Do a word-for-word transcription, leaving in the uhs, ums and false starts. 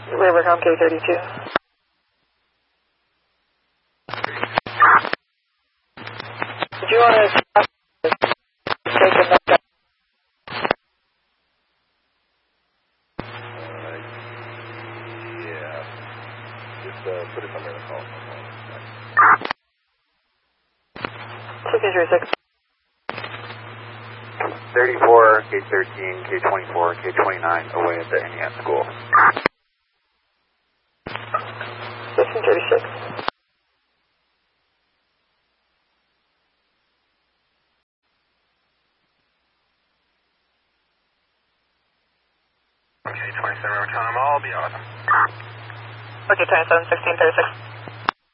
Rivercom K thirty-two. Did you want to take a note? Uh, yeah. Just uh, put it somewhere in the call. six three six. thirty-four, K thirteen, K twenty-four, K twenty-nine away at the Indiana school. fifteen thirty-six. Okay, twenty-seven, Rivercom, I'll be awesome. Okay, twenty-seven, sixteen thirty-six.